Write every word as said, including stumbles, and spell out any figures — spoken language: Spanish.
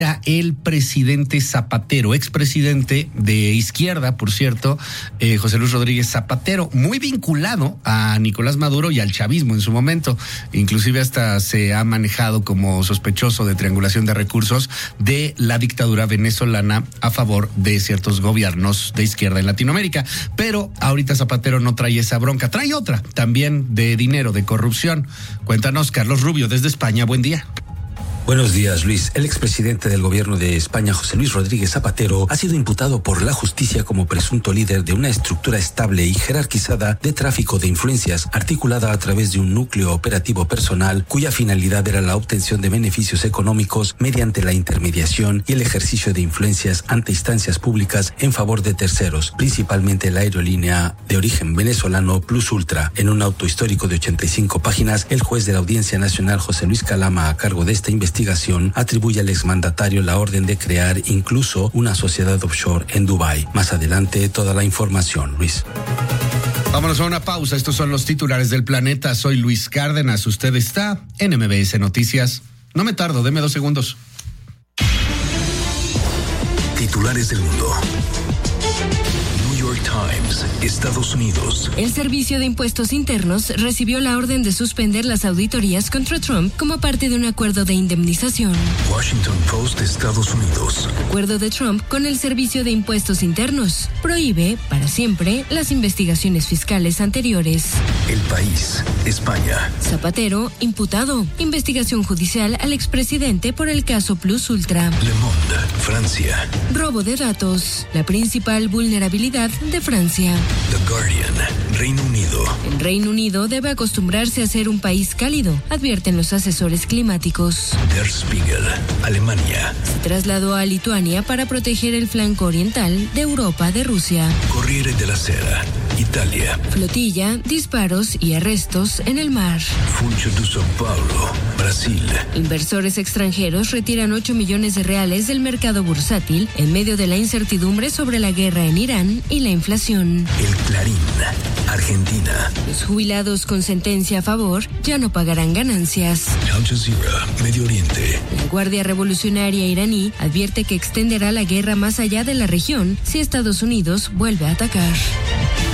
el presidente Zapatero, expresidente de izquierda, por cierto, eh, José Luis Rodríguez Zapatero, muy vinculado a Nicolás Maduro y al chavismo en su momento. Inclusive hasta se ha manejado como sospechoso de triangulación de recursos de la dictadura venezolana a favor de ciertos gobiernos de izquierda en Latinoamérica. Pero ahorita Zapatero no trae esa bronca, trae otra también de dinero, de corrupción. Cuéntanos, Carlos Rubio, desde España, buen día. Buenos días, Luis. El expresidente del gobierno de España, José Luis Rodríguez Zapatero, ha sido imputado por la justicia como presunto líder de una estructura estable y jerarquizada de tráfico de influencias, articulada a través de un núcleo operativo personal, cuya finalidad era la obtención de beneficios económicos mediante la intermediación y el ejercicio de influencias ante instancias públicas en favor de terceros, principalmente la aerolínea de origen venezolano Plus Ultra. En un auto histórico de ochenta y cinco páginas, el juez de la Audiencia Nacional, José Luis Calama, a cargo de esta investigación, investigación atribuye al exmandatario la orden de crear incluso una sociedad offshore en Dubái. Más adelante, toda la información, Luis. Vámonos a una pausa. Estos son los titulares del planeta. Soy Luis Cárdenas. Usted está en M B S Noticias. No me tardo, deme dos segundos. Titulares del mundo. New York Times, Estados Unidos. El Servicio de Impuestos Internos recibió la orden de suspender las auditorías contra Trump como parte de un acuerdo de indemnización. Washington Post, Estados Unidos. Acuerdo de Trump con el Servicio de Impuestos Internos prohíbe para siempre las investigaciones fiscales anteriores. El País, España. Zapatero, imputado. Investigación judicial al expresidente por el caso Plus Ultra. Le Monde, Francia. Robo de datos, la principal vulnerabilidad de Francia. The Guardian, Reino Unido. El Reino Unido debe acostumbrarse a ser un país cálido, advierten los asesores climáticos. Der Spiegel, Alemania. Se trasladó a Lituania para proteger el flanco oriental de Europa de Rusia. Corriere della Sera, Italia. Flotilla, disparos y arrestos en el mar. Funcho de São Paulo, Brasil. Inversores extranjeros retiran ocho millones de reales del mercado bursátil en medio de la incertidumbre sobre la guerra en Irán y la inflación. El Clarín, Argentina. Los jubilados con sentencia a favor ya no pagarán ganancias. Al Jazeera, Medio Oriente. La Guardia Revolucionaria iraní advierte que extenderá la guerra más allá de la región si Estados Unidos vuelve a atacar.